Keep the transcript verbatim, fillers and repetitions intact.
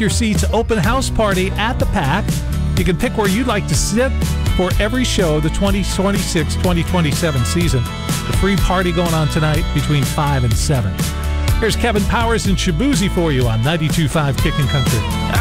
your seats open house party at the Pack. You can pick where you'd like to sit for every show of the twenty twenty-six twenty twenty-seven season. The free party going on tonight between five and seven. Here's Kevin Powers and Shabuzi for you on ninety-two point five Kickin' Country.